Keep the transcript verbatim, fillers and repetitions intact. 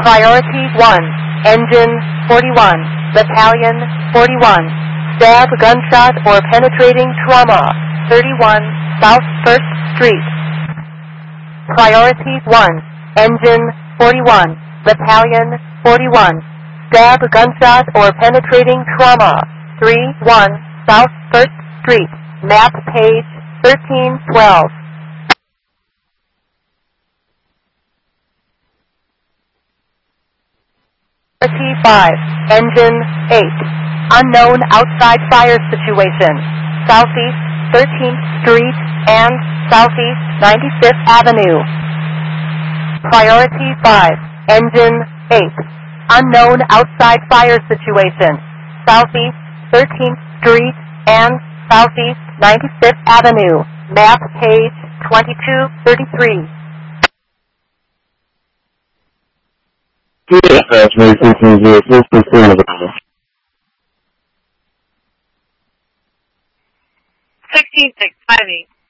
Priority one, Engine forty-one, Battalion forty-one, stab, gunshot, or penetrating trauma, thirty-one South first Street. Priority one, Engine forty-one, Battalion forty-one, stab, gunshot, or penetrating trauma, thirty-one South first Street, map page thirteen twelve. Priority five, Engine eight, unknown outside fire situation, Southeast thirteenth Street and Southeast ninety-fifth Avenue. Priority five, Engine eight, unknown outside fire situation, Southeast thirteenth Street and Southeast ninety-fifth Avenue, map page twenty-two thirty-three. Dispatch, May fifteen zero six, percent of the sixteen six five eight.